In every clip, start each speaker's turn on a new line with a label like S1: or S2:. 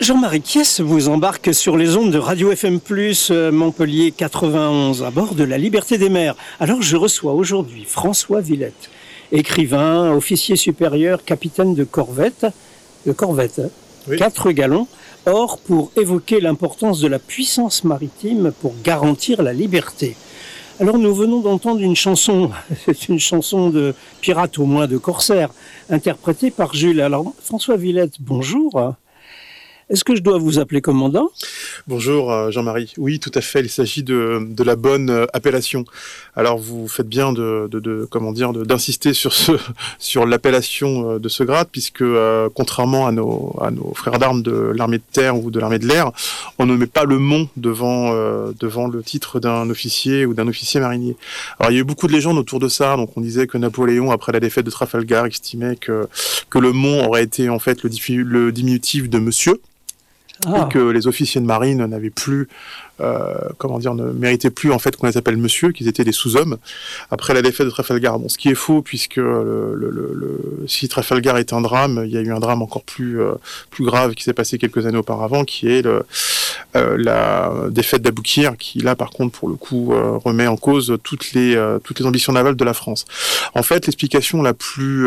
S1: Jean-Marie Kies vous embarque sur les ondes de Radio FM+, Montpellier 91, à bord de la Liberté des Mers. Alors je reçois aujourd'hui François Villette, écrivain, officier supérieur, capitaine de corvette, oui. 4 galons, or pour évoquer l'importance de la puissance maritime pour garantir la liberté. Alors nous venons d'entendre une chanson, c'est une chanson de pirate, au moins de corsaire, interprétée par Jules. Alors François Villette, bonjour. Est-ce que je dois vous appeler commandant ?
S2: Bonjour Jean-Marie. Oui, tout à fait. Il s'agit de la bonne appellation. Alors vous faites bien d'insister sur l'appellation de ce grade, puisque contrairement à nos frères d'armes de l'armée de terre ou de l'armée de l'air, on ne met pas le mont devant le titre d'un officier ou d'un officier marinier. Alors il y a eu beaucoup de légendes autour de ça. Donc on disait que Napoléon, après la défaite de Trafalgar, estimait que le mont aurait été en fait le diminutif de monsieur. Et que les officiers de marine n'avaient plus, ne méritaient plus en fait qu'on les appelle monsieur, qu'ils étaient des sous-hommes après la défaite de Trafalgar. Bon, ce qui est faux, puisque si Trafalgar est un drame, il y a eu un drame encore plus grave qui s'est passé quelques années auparavant, qui est la défaite d'Aboukir, qui là par contre pour le coup remet en cause toutes les ambitions navales de la France. En fait, l'explication la plus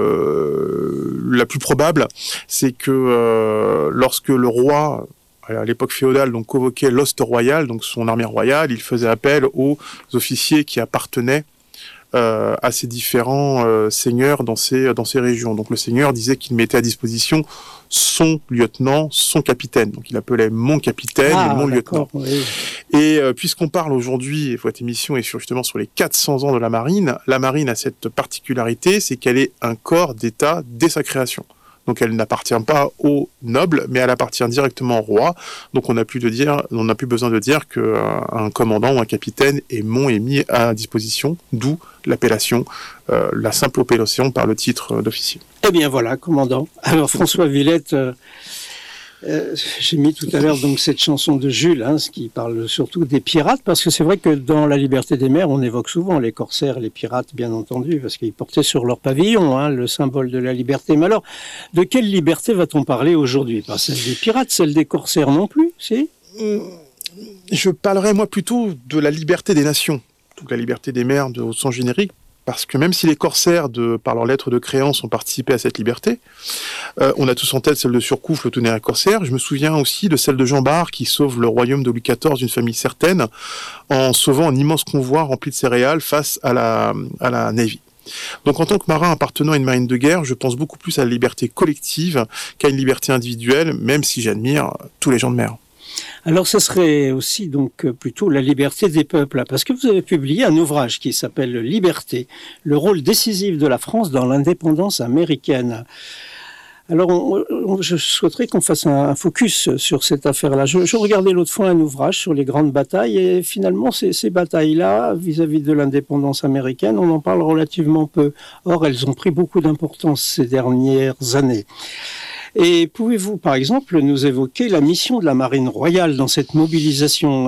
S2: probable, c'est que lorsque le roi, à l'époque féodale, donc convoquait l'host royal, donc son armée royale, il faisait appel aux officiers qui appartenaient à ces différents seigneurs dans ces régions. Donc le seigneur disait qu'il mettait à disposition son lieutenant, son capitaine. Donc il appelait mon capitaine et mon lieutenant. Oui. Et puisqu'on parle aujourd'hui, et votre émission est justement sur les 400 ans de la marine a cette particularité, c'est qu'elle est un corps d'État dès sa création. Donc elle n'appartient pas aux nobles, mais elle appartient directement au roi. Donc on n'a plus besoin de dire qu'un commandant ou un capitaine est mis à disposition, d'où l'appellation, la simple appellation par le titre d'officier.
S1: Eh bien voilà, commandant. Alors François Villette, j'ai mis tout à l'heure donc cette chanson de Jules, ce qui parle surtout des pirates, parce que c'est vrai que dans la Liberté des Mers, on évoque souvent les corsaires et les pirates, bien entendu, parce qu'ils portaient sur leur pavillon le symbole de la liberté. Mais alors, de quelle liberté va-t-on parler aujourd'hui ? Pas celle des pirates, celle des corsaires non plus, si ?
S2: Je parlerai moi plutôt de la liberté des nations, de la liberté des mers au sens générique, parce que même si les corsaires, par leur lettre de créance, ont participé à cette liberté, on a tous en tête celle de Surcouf, le tonnerre corsaire. Je me souviens aussi de celle de Jean Bart, qui sauve le royaume de Louis XIV d'une famille certaine, en sauvant un immense convoi rempli de céréales face à la Navy. Donc en tant que marin appartenant à une marine de guerre, je pense beaucoup plus à la liberté collective qu'à une liberté individuelle, même si j'admire tous les gens de mer.
S1: Alors, ce serait aussi donc plutôt la liberté des peuples, parce que vous avez publié un ouvrage qui s'appelle « Liberté, le rôle décisif de la France dans l'indépendance américaine ». Alors, je souhaiterais qu'on fasse un focus sur cette affaire-là. Je regardais l'autre fois un ouvrage sur les grandes batailles, et finalement, ces batailles-là, vis-à-vis de l'indépendance américaine, on en parle relativement peu. Or, elles ont pris beaucoup d'importance ces dernières années. Et pouvez-vous, par exemple, nous évoquer la mission de la Marine royale dans cette mobilisation ?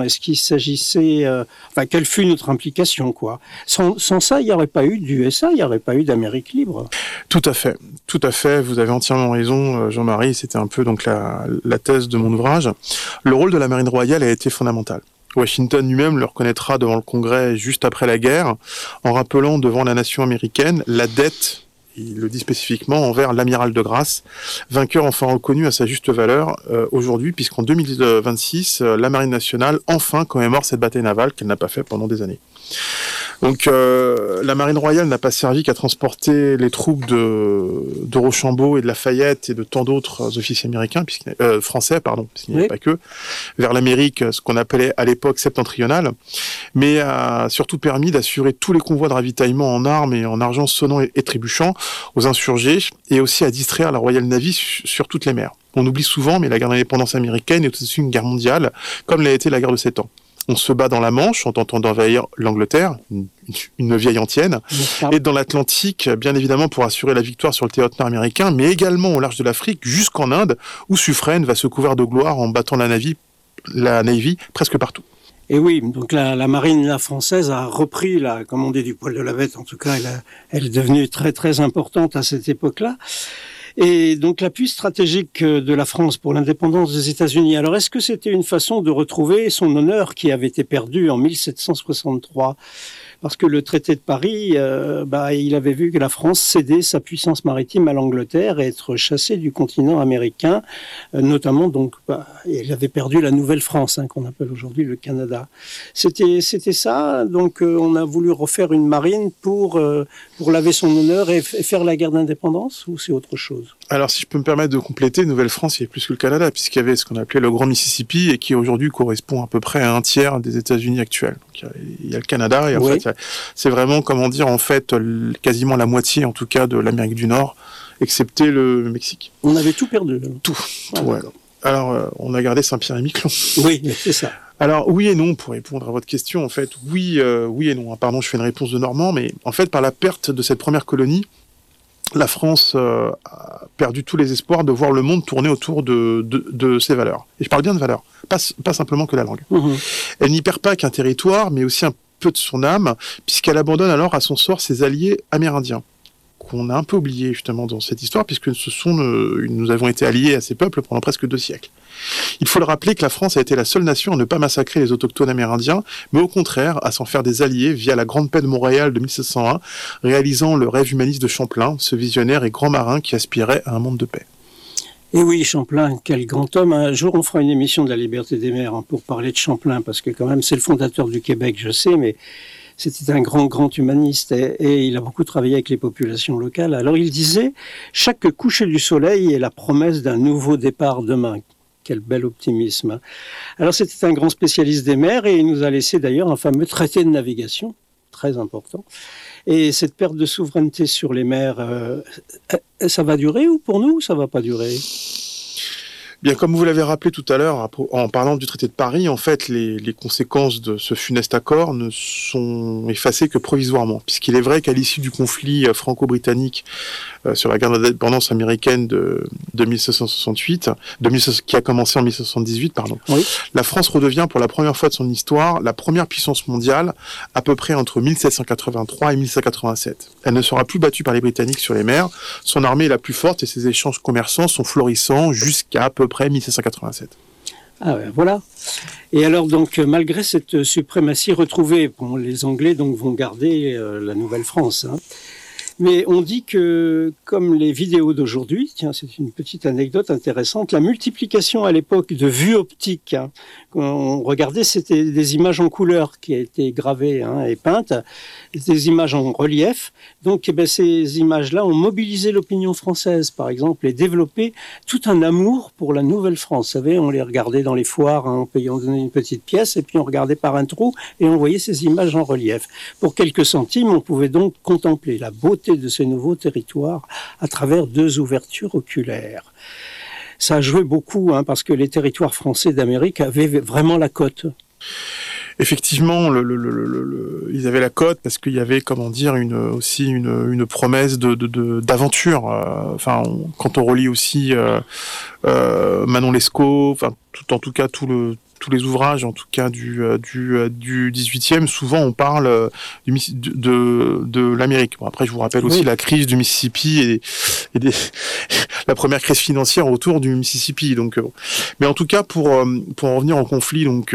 S1: Est-ce qu'il s'agissait... quelle fut notre implication, quoi ? Sans ça, il n'y aurait pas eu d'USA, il n'y aurait pas eu d'Amérique libre.
S2: Tout à fait. Vous avez entièrement raison, Jean-Marie. C'était un peu donc la thèse de mon ouvrage. Le rôle de la Marine royale a été fondamental. Washington lui-même le reconnaîtra devant le Congrès juste après la guerre, en rappelant devant la nation américaine la dette, il le dit spécifiquement, envers l'amiral de Grasse, vainqueur enfin reconnu à sa juste valeur aujourd'hui, puisqu'en 2026, la Marine nationale enfin commémore cette bataille navale qu'elle n'a pas fait pendant des années. Donc la Marine royale n'a pas servi qu'à transporter les troupes de Rochambeau et de Lafayette et de tant d'autres officiers américains, français, puisqu'il n'y avait pas que, vers l'Amérique, ce qu'on appelait à l'époque septentrionale, mais a surtout permis d'assurer tous les convois de ravitaillement en armes et en argent sonnant et trébuchant aux insurgés, et aussi à distraire la Royal Navy sur toutes les mers. On oublie souvent, mais la guerre d'indépendance américaine est aussi une guerre mondiale, comme l'a été la guerre de 7 ans. On se bat dans la Manche en tentant d'envahir l'Angleterre, une vieille antienne, et dans l'Atlantique, bien évidemment, pour assurer la victoire sur le théâtre nord-américain, mais également au large de l'Afrique, jusqu'en Inde, où Suffren va se couvrir de gloire en battant la Navy presque partout.
S1: Et oui, donc la marine française a repris, comme on dit, du poil de la bête, en tout cas, elle est devenue très très importante à cette époque-là. Et donc l'appui stratégique de la France pour l'indépendance des États-Unis. Alors est-ce que c'était une façon de retrouver son honneur qui avait été perdu en 1763 ? Parce que le traité de Paris, il avait vu que la France cédait sa puissance maritime à l'Angleterre et être chassée du continent américain, notamment donc, il avait perdu la Nouvelle-France, qu'on appelle aujourd'hui le Canada. C'était ça, donc on a voulu refaire une marine pour laver son honneur et faire la guerre d'indépendance, ou c'est autre chose ?
S2: Alors, si je peux me permettre de compléter, Nouvelle-France, il y avait plus que le Canada, puisqu'il y avait ce qu'on appelait le Grand Mississippi, et qui aujourd'hui correspond à peu près à un tiers des États-Unis actuels. Donc, il y a le Canada, et en fait, c'est vraiment, quasiment la moitié, en tout cas, de l'Amérique du Nord, excepté le Mexique.
S1: On avait tout perdu.
S2: Tout, ouais. Alors, on a gardé Saint-Pierre-et-Miquelon.
S1: Oui, c'est ça.
S2: Alors, oui et non, pour répondre à votre question, en fait, oui et non. Pardon, je fais une réponse de Normand, mais en fait, par la perte de cette première colonie, la France a perdu tous les espoirs de voir le monde tourner autour de ses valeurs. Et je parle bien de valeurs, pas simplement que la langue. Mmh. Elle n'y perd pas qu'un territoire, mais aussi un peu de son âme, puisqu'elle abandonne alors à son sort ses alliés amérindiens, qu'on a un peu oubliés justement dans cette histoire, puisque nous avons été alliés à ces peuples pendant presque 2 siècles. Il faut le rappeler que la France a été la seule nation à ne pas massacrer les autochtones amérindiens, mais au contraire à s'en faire des alliés via la Grande Paix de Montréal de 1701, réalisant le rêve humaniste de Champlain, ce visionnaire et grand marin qui aspirait à un monde de paix.
S1: Et oui, Champlain, quel grand homme. Un jour, on fera une émission de la liberté des mers pour parler de Champlain, parce que quand même, c'est le fondateur du Québec, je sais, mais c'était un grand humaniste et il a beaucoup travaillé avec les populations locales. Alors il disait, chaque coucher du soleil est la promesse d'un nouveau départ demain. Quel bel optimisme. Alors c'était un grand spécialiste des mers et il nous a laissé d'ailleurs un fameux traité de navigation, très important. Et cette perte de souveraineté sur les mers, ça va durer ou pour nous, ça va pas durer ?
S2: Bien, comme vous l'avez rappelé tout à l'heure, en parlant du traité de Paris, en fait, les conséquences de ce funeste accord ne sont effacées que provisoirement, puisqu'il est vrai qu'à l'issue du conflit franco-britannique sur la guerre d'indépendance américaine de 1768, qui a commencé en 1778, oui. La France redevient pour la première fois de son histoire la première puissance mondiale, à peu près entre 1783 et 1787. Elle ne sera plus battue par les Britanniques sur les mers, son armée est la plus forte et ses échanges commerçants sont florissants jusqu'à peu près 1787.
S1: Ah ouais, voilà. Et alors donc malgré cette suprématie retrouvée, les Anglais donc vont garder la Nouvelle-France. Mais on dit que, comme les vidéos d'aujourd'hui, tiens, c'est une petite anecdote intéressante, la multiplication à l'époque de vues optiques, on regardait, c'était des images en couleur qui étaient gravées et peintes, des images en relief. Donc ces images-là ont mobilisé l'opinion française, par exemple, et développé tout un amour pour la Nouvelle-France. Vous savez, on les regardait dans les foires, en payant une petite pièce, et puis on regardait par un trou, et on voyait ces images en relief. Pour quelques centimes, on pouvait donc contempler la beauté de ces nouveaux territoires à travers 2 ouvertures oculaires. Ça a joué beaucoup, parce que les territoires français d'Amérique avaient vraiment la cote.
S2: Effectivement, ils avaient la cote parce qu'il y avait, aussi une promesse d'aventure. Quand on relit aussi Manon Lescaut, en tout cas tous les ouvrages, en tout cas du 18e, souvent on parle de l'Amérique. Bon, après, je vous rappelle aussi la crise du Mississippi et la première crise financière autour du Mississippi. Donc, mais en tout cas, pour en revenir au conflit, donc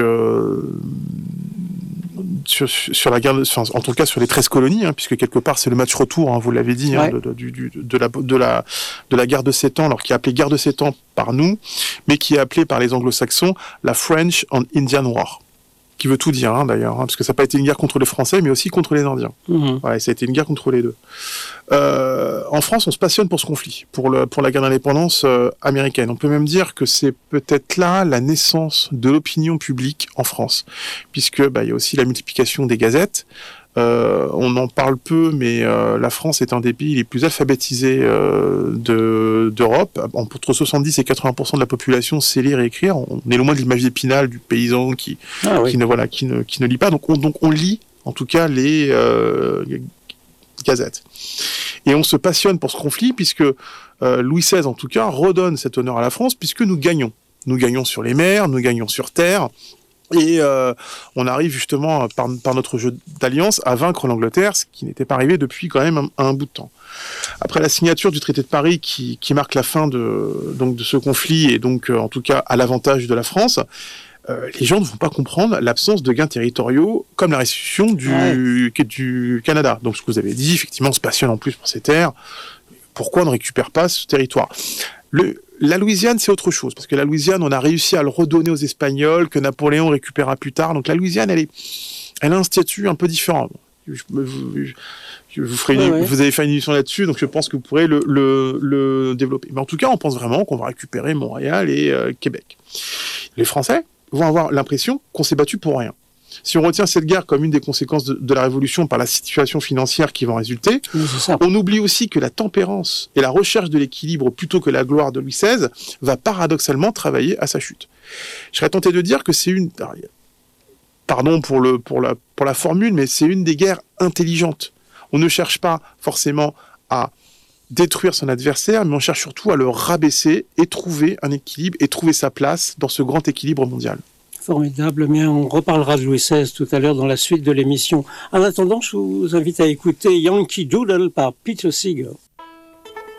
S2: sur la guerre, en tout cas sur les 13 colonies, puisque quelque part c'est le match retour, vous l'avez dit, de la guerre de 7 ans, alors qui est appelée guerre de 7 ans par nous, mais qui est appelée par les anglo-saxons la French and Indian War, qui veut tout dire d'ailleurs, parce que ça n'a pas été une guerre contre les Français, mais aussi contre les Indiens. Mmh. Ouais, ça a été une guerre contre les deux. En France, on se passionne pour ce conflit, pour la guerre d'indépendance américaine. On peut même dire que c'est peut-être là la naissance de l'opinion publique en France, puisque il y a aussi la multiplication des gazettes. On en parle peu, mais la France est un des pays les plus alphabétisés d'Europe. Entre 70 et 80% de la population sait lire et écrire. On est loin de l'image d'Épinal du paysan qui ne lit pas. Donc on lit, en tout cas, les gazettes. Et on se passionne pour ce conflit, puisque Louis XVI, en tout cas, redonne cet honneur à la France, puisque nous gagnons. Nous gagnons sur les mers, nous gagnons sur terre. Et on arrive justement par notre jeu d'alliance à vaincre l'Angleterre, ce qui n'était pas arrivé depuis quand même un bout de temps. Après la signature du traité de Paris qui marque la fin de ce conflit et donc en tout cas à l'avantage de la France, les gens ne vont pas comprendre l'absence de gains territoriaux comme la restitution du Canada. Donc ce que vous avez dit, effectivement, on se passionne en plus pour ces terres. Pourquoi on ne récupère pas ce territoire ? La Louisiane, c'est autre chose, parce que la Louisiane, on a réussi à le redonner aux Espagnols, que Napoléon récupéra plus tard. Donc la Louisiane, elle a un statut un peu différent. Vous avez fait une émission là-dessus, donc je pense que vous pourrez le développer. Mais en tout cas, on pense vraiment qu'on va récupérer Montréal et Québec. Les Français vont avoir l'impression qu'on s'est battu pour rien. Si on retient cette guerre comme une des conséquences de la Révolution par la situation financière qui va en résulter, on oublie aussi que la tempérance et la recherche de l'équilibre plutôt que la gloire de Louis XVI va paradoxalement travailler à sa chute. Je serais tenté de dire que c'est pardon pour la formule, mais c'est une des guerres intelligentes. On ne cherche pas forcément à détruire son adversaire, mais on cherche surtout à le rabaisser et trouver un équilibre et trouver sa place dans ce grand équilibre mondial.
S1: Formidable, mais on reparlera de Louis XVI tout à l'heure dans la suite de l'émission. En attendant, je vous invite à écouter Yankee Doodle par Peter Seeger.